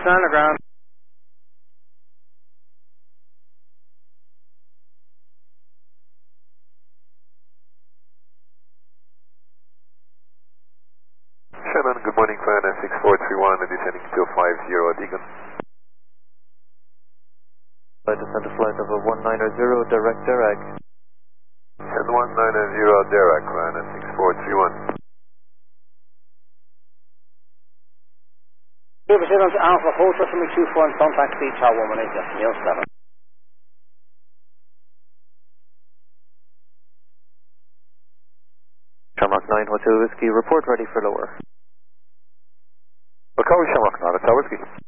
Stand the ground. Shannon, good morning, Fan 6431, descending to 50 Deacon. Flight descent to flight level 190, direct Dirac. And 190 Dirac, Fan 6431. Super Simmons, Alpha Hotel, from 24 and contact speed, Tower 118, Neil 7. Shamrock 9 Hotel Whiskey, report ready for lower. Macau Shamrock 9 Hotel Whiskey.